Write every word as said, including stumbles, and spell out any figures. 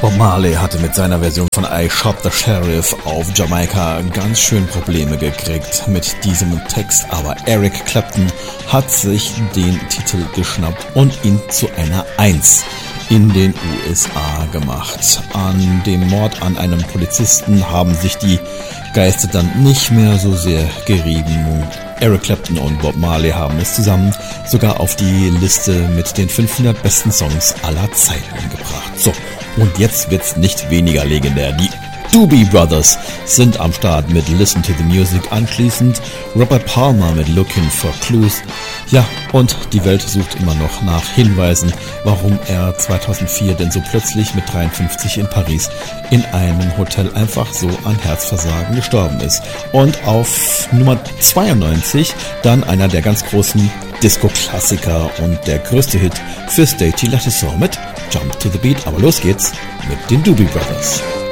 Bob Marley hatte mit seiner Version von I Shot the Sheriff auf Jamaika ganz schön Probleme gekriegt mit diesem Text, aber Eric Clapton hat sich den Titel geschnappt und ihn zu einer Eins in den U S A gemacht. An dem Mord an einem Polizisten haben sich die Geister dann nicht mehr so sehr gerieben. Eric Clapton und Bob Marley haben es zusammen sogar auf die Liste mit den fünfhundert besten Songs aller Zeiten gebracht. So, und jetzt wird's nicht weniger legendär. Die Doobie Brothers sind am Start mit Listen to the Music, anschließend Robert Palmer mit Looking for Clues. Ja, und die Welt sucht immer noch nach Hinweisen, warum er zweitausendvier denn so plötzlich mit dreiundfünfzig in Paris in einem Hotel einfach so an Herzversagen gestorben ist. Und auf Nummer zweiundneunzig dann einer der ganz großen Disco-Klassiker und der größte Hit für Stacey Lattisaw mit Jump to the Beat. Aber los geht's mit den Doobie Brothers.